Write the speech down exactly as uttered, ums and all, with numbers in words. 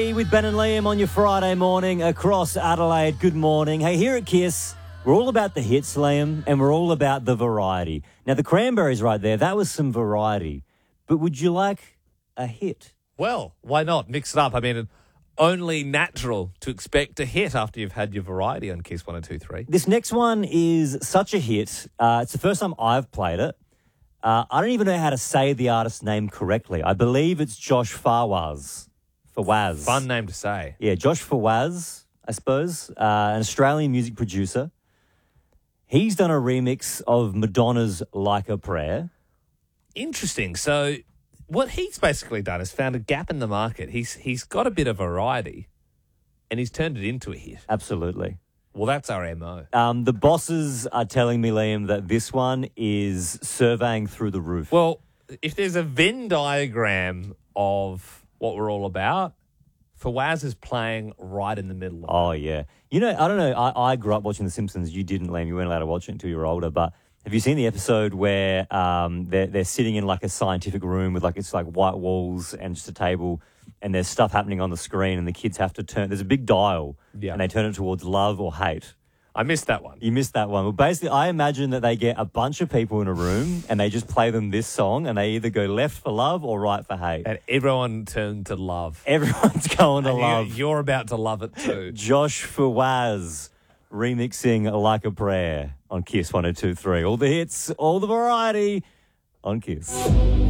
With Ben and Liam on your Friday morning across Adelaide. Good morning. Hey, here at Kiss, we're all about the hits, Liam, and we're all about the variety. Now, the Cranberries right there, that was some variety. But would you like a hit? Well, why not? Mix it up. I mean, only natural to expect a hit after you've had your variety on Kiss one oh two three. This next one is such a hit. Uh, it's the first time I've played it. Uh, I don't even know how to say the artist's name correctly. I believe it's Josh Fawaz. Fawaz. Fun name to say. Yeah, Josh Fawaz, I suppose, uh, an Australian music producer. He's done a remix of Madonna's Like a Prayer. Interesting. So what he's basically done is found a gap in the market. He's He's got a bit of variety and he's turned it into a hit. Absolutely. Well, that's our M O. Um, the bosses are telling me, Liam, that this one is surveying through the roof. Well, if there's a Venn diagram of what we're all about, Fawaz is playing right in the middle of Oh, it. yeah. You know, I don't know, I, I grew up watching The Simpsons. You didn't, Liam. You weren't allowed to watch it until you were older. But have you seen the episode where um, they're, they're sitting in like a scientific room with like, it's like white walls and just a table and there's stuff happening on the screen and the kids have to turn, there's a big dial Yeah. and they turn it towards love or hate. I missed that one. You missed that one. Well, basically, I imagine that they get a bunch of people in a room and they just play them this song and they either go left for love or right for hate. And everyone turned to love. Everyone's going to And you- love. You're about to love it too. Josh Fawaz remixing Like a Prayer on Kiss one oh two three. All the hits, all the variety on Kiss.